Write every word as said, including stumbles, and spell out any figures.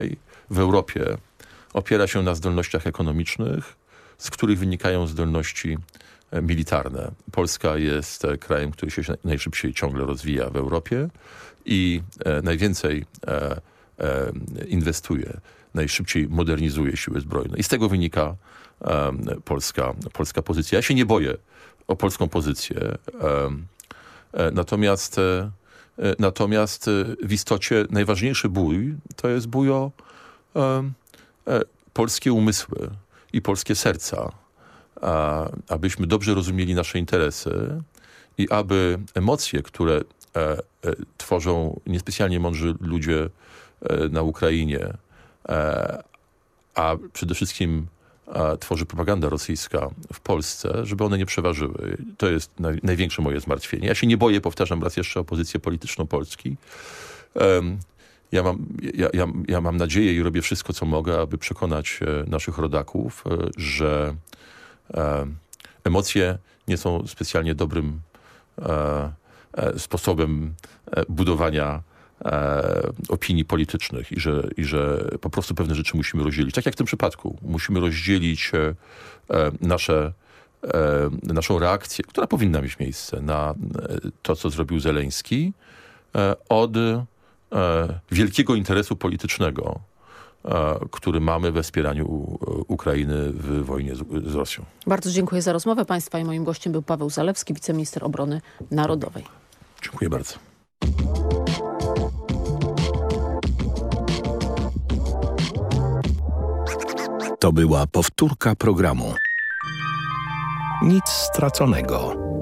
w Europie opiera się na zdolnościach ekonomicznych, z których wynikają zdolności militarne. Polska jest krajem, który się najszybciej ciągle rozwija w Europie i najwięcej inwestuje, najszybciej modernizuje siły zbrojne. I z tego wynika polska, polska pozycja. Ja się nie boję o polską pozycję. Natomiast, natomiast w istocie najważniejszy bój to jest bój o polskie umysły i polskie serca, a, abyśmy dobrze rozumieli nasze interesy i aby emocje, które e, e, tworzą niespecjalnie mądrzy ludzie e, na Ukrainie, e, a przede wszystkim a, tworzy propaganda rosyjska w Polsce, żeby one nie przeważyły. To jest naj, największe moje zmartwienie. Ja się nie boję, powtarzam raz jeszcze, o pozycję polityczną Polski. E, Ja mam, ja, ja, ja mam nadzieję i robię wszystko, co mogę, aby przekonać e, naszych rodaków, e, że e, emocje nie są specjalnie dobrym e, e, sposobem e, budowania e, opinii politycznych i że, i że po prostu pewne rzeczy musimy rozdzielić. Tak jak w tym przypadku. Musimy rozdzielić e, e, nasze, e, naszą reakcję, która powinna mieć miejsce na e, to, co zrobił Zeleński, e, od wielkiego interesu politycznego, który mamy we wspieraniu Ukrainy w wojnie z, z Rosją. Bardzo dziękuję za rozmowę Państwa i moim gościem był Paweł Zalewski, wiceminister obrony narodowej. Dziękuję bardzo. To była powtórka programu. Nic straconego.